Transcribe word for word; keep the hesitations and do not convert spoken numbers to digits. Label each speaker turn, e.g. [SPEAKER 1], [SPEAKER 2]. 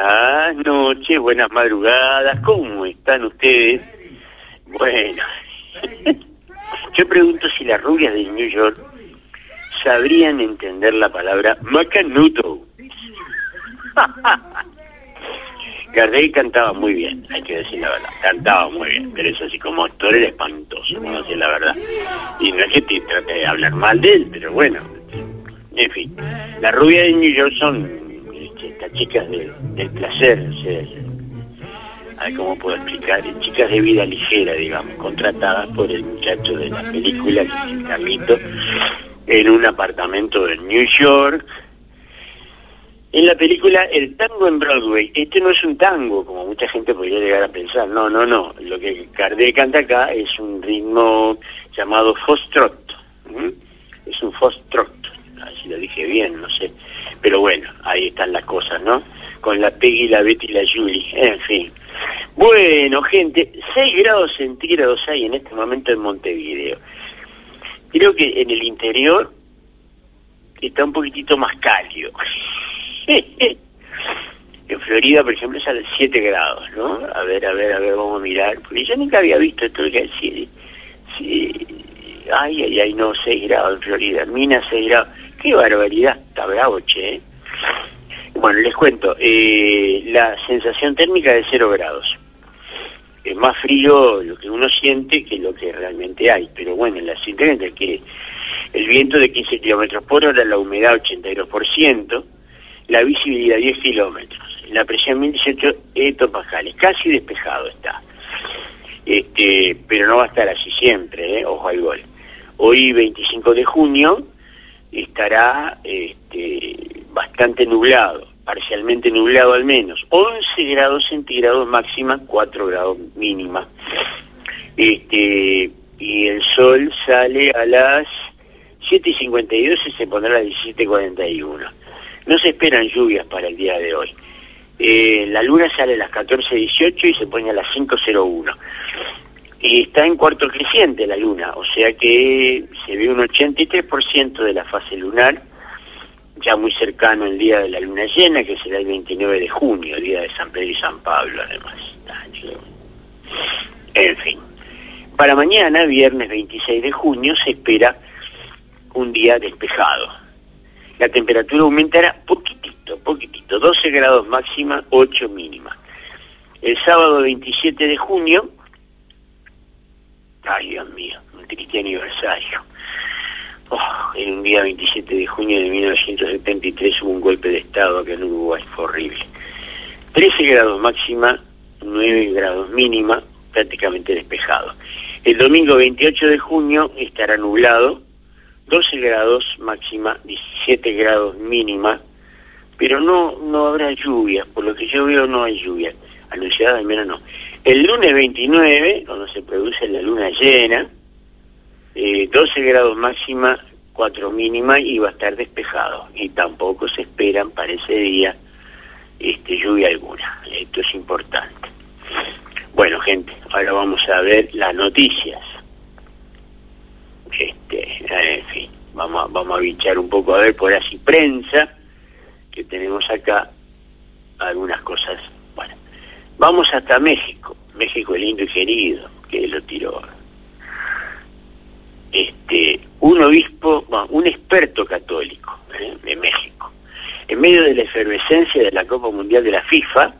[SPEAKER 1] Buenas noches, buenas madrugadas, ¿cómo están ustedes? Bueno, yo pregunto si las rubias de New York sabrían entender la palabra macanudo. Gardel cantaba muy bien, hay que decir la verdad, cantaba muy bien, pero eso sí, como actor era espantoso, como decir la verdad. Y no es que te trate de hablar mal de él, pero bueno, en fin. Las rubias de New York son este, estas chicas de, del placer, o sea, ay, ¿cómo puedo explicar? Chicas de vida ligera, digamos, contratadas por el muchacho de la película, que es el Carlito, en un apartamento de New York. En la película El tango en Broadway, este no es un tango, como mucha gente podría llegar a pensar, no, no, no, lo que Gardel canta acá es un ritmo llamado foxtrot, ¿Mm? es un foxtrot, así lo dije bien, no sé, pero bueno, ahí están las cosas, ¿no? Con la Peggy, la Betty y la Julie, en fin. Bueno, gente, seis grados centígrados hay en este momento en Montevideo. Creo que en el interior está un poquitito más cálido. En Florida, por ejemplo, es a siete grados, ¿no? A ver, a ver, a ver, vamos a mirar. Porque yo nunca había visto esto de que sí, sí, ay, ay, ay, no, seis grados en Florida. Minas, seis grados. Qué barbaridad, está bravo, che. Bueno, les cuento, eh, la sensación térmica es de cero grados. Es más frío lo que uno siente que lo que realmente hay. Pero bueno, la simplemente es que el viento de quince kilómetros por hora, la humedad ochenta y dos por ciento, la visibilidad diez kilómetros, la presión mil dieciocho hectopascales, casi despejado está. Este, pero no va a estar así siempre, ¿eh? Ojo al gol. Hoy, veinticinco de junio, estará este, bastante nublado, parcialmente nublado al menos, once grados centígrados máxima, cuatro grados mínima. Este, y el sol sale a las siete y cincuenta y dos y se pondrá a las diecisiete y cuarenta y uno. No se esperan lluvias para el día de hoy. Eh, la luna sale a las catorce dieciocho y se pone a las cinco cero uno. Y está en cuarto creciente la luna, o sea que se ve un ochenta y tres por ciento de la fase lunar, ya muy cercano el día de la luna llena, que será el veintinueve de junio, día de San Pedro y San Pablo, además. En fin. Para mañana, viernes veintiséis de junio, se espera un día despejado. La temperatura aumentará poquitito, poquitito, doce grados máxima, ocho mínima. El sábado veintisiete de junio, ay Dios mío, un triste aniversario. Oh, en un día veintisiete de junio de mil novecientos setenta y tres hubo un golpe de estado acá en Uruguay, fue horrible. trece grados máxima, nueve grados mínima, prácticamente despejado. El domingo veintiocho de junio estará nublado, doce grados máxima, diecisiete grados mínima, pero no no habrá lluvia, por lo que yo veo no hay lluvia, anunciada al menos no. El lunes veintinueve, cuando se produce la luna llena, eh, doce grados máxima, cuatro mínima y va a estar despejado, y tampoco se esperan para ese día este, lluvia alguna, esto es importante. Bueno, gente, ahora vamos a ver las noticias. Este, en fin, vamos a, vamos a bichar un poco a ver por así prensa, que tenemos acá algunas cosas. Bueno, vamos hasta México, México lindo y querido, que lo tiró. Este, un obispo, bueno, un experto católico, ¿eh? de México, en medio de la efervescencia de la Copa Mundial de la FIFA,